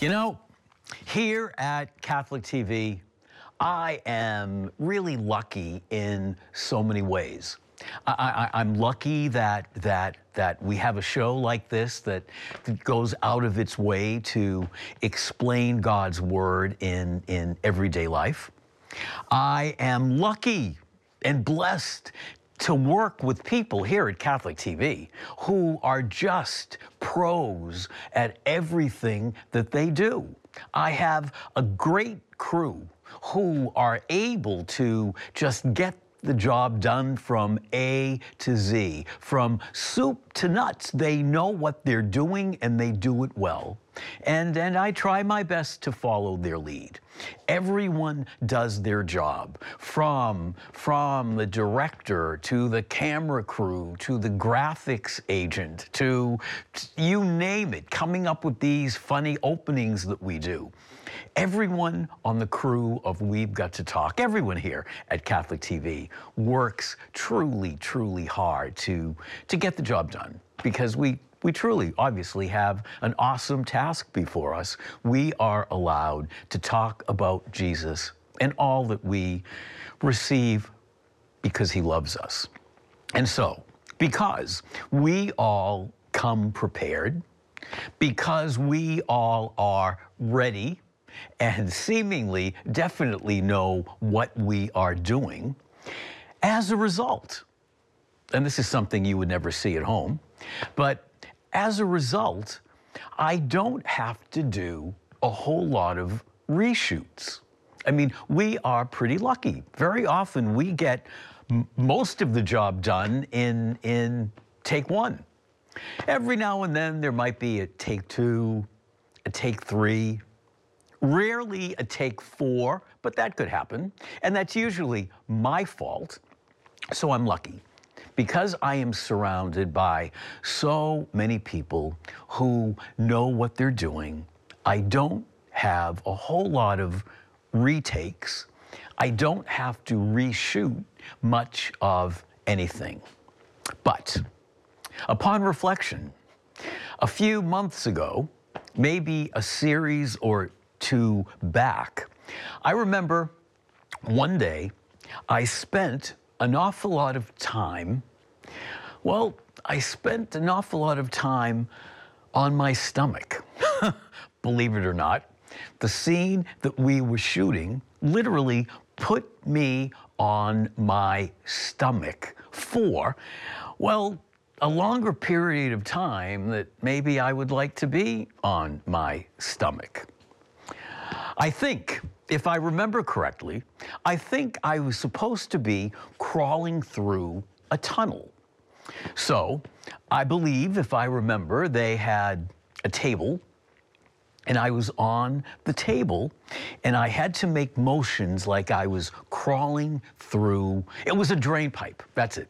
You know, here at Catholic TV, I am really lucky in so many ways. I'm lucky that we have a show like this that goes out of its way to explain God's word in everyday life. I am lucky and blessed to work with people here at Catholic TV who are just pros at everything that they do. I have a great crew who are able to just get the job done from A to Z, from soup to nuts. They know what they're doing and they do it well. And I try my best to follow their lead. Everyone does their job, from the director to the camera crew to the graphics agent to you name it, coming up with these funny openings that we do. Everyone on the crew of We've Got to Talk, everyone here at Catholic TV works truly, truly hard to get the job done, because we truly, obviously, have an awesome task before us. We are allowed to talk about Jesus and all that we receive because he loves us. And so, because we all come prepared, because we all are ready and seemingly definitely know what we are doing, as a result, and this is something you would never see at home, but as a result, I don't have to do a whole lot of reshoots. I mean, we are pretty lucky. Very often we get most of the job done in take one. Every now and then there might be a take two, a take three, rarely a take four, but that could happen. And that's usually my fault. So I'm lucky, because I am surrounded by so many people who know what they're doing. I don't have a whole lot of retakes. I don't have to reshoot much of anything. But upon reflection, a few months ago, maybe a series or two back, I remember one day I spent an awful lot of time, I spent an awful lot of time on my stomach. Believe it or not, the scene that we were shooting literally put me on my stomach for, a longer period of time that maybe I would like to be on my stomach. I think, if I remember correctly, I think I was supposed to be crawling through a tunnel. So I believe, if I remember, they had a table and I was on the table and I had to make motions like I was crawling through. It was a drain pipe. That's it.